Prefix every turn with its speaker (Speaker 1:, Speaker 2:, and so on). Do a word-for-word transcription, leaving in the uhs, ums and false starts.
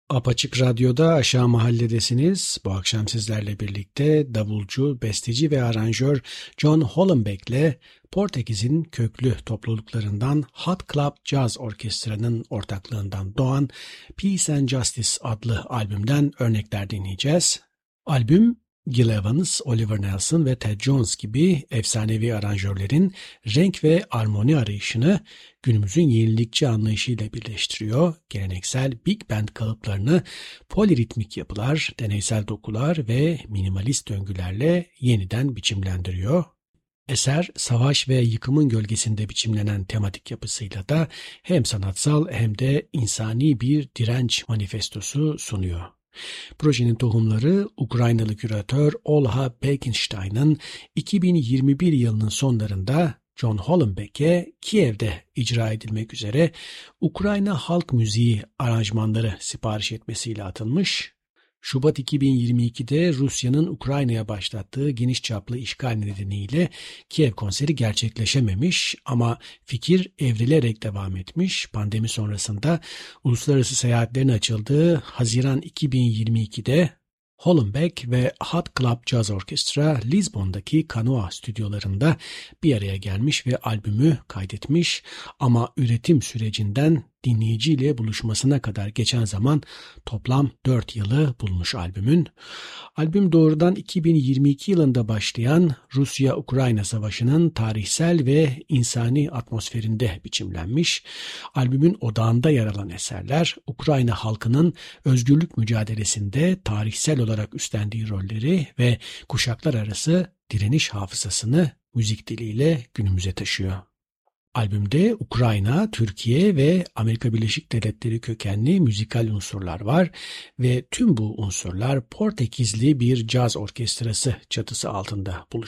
Speaker 1: Apaçık Radyo'da Aşağı Mahalledesiniz. Bu akşam sizlerle birlikte davulcu, besteci ve aranjör John Hollenbeck'le Portekiz'in köklü topluluklarından Hot Club Jazz Orkestra'nın ortaklığından doğan Peace and Justice adlı albümden örnekler dinleyeceğiz. Albüm, Gil Evans, Oliver Nelson ve Ted Jones gibi efsanevi aranjörlerin renk ve armoni arayışını günümüzün yenilikçi anlayışıyla birleştiriyor. Geleneksel big band kalıplarını poliritmik yapılar, deneysel dokular ve minimalist döngülerle yeniden biçimlendiriyor. Eser, savaş ve yıkımın gölgesinde biçimlenen tematik yapısıyla da hem sanatsal hem de insani bir direnç manifestosu sunuyor. Projenin tohumları Ukraynalı küratör Olha Bekenstein'ın iki bin yirmi bir yılının sonlarında John Hollenbeck'e Kiev'de icra edilmek üzere Ukrayna halk müziği aranjmanları sipariş etmesiyle atılmış. Şubat iki bin yirmi ikide Rusya'nın Ukrayna'ya başlattığı geniş çaplı işgal nedeniyle Kiev konseri gerçekleşememiş ama fikir evrilerek devam etmiş. Pandemi sonrasında uluslararası seyahatlerin açıldığı Haziran iki bin yirmi ikide Hollenbeck ve Hot Club Jazz Orkestra Lizbon'daki Canoa stüdyolarında bir araya gelmiş ve albümü kaydetmiş ama üretim sürecinden dinleyiciyle buluşmasına kadar geçen zaman toplam dört yılı bulmuş albümün. Albüm doğrudan iki bin yirmi iki yılında başlayan Rusya-Ukrayna Savaşı'nın tarihsel ve insani atmosferinde biçimlenmiş. Albümün odağında yer alan eserler, Ukrayna halkının özgürlük mücadelesinde tarihsel olarak üstlendiği rolleri ve kuşaklar arası direniş hafızasını müzik diliyle günümüze taşıyor. Albümde Ukrayna, Türkiye ve Amerika Birleşik Devletleri kökenli müzikal unsurlar var ve tüm bu unsurlar Portekizli bir caz orkestrası çatısı altında buluşuyor.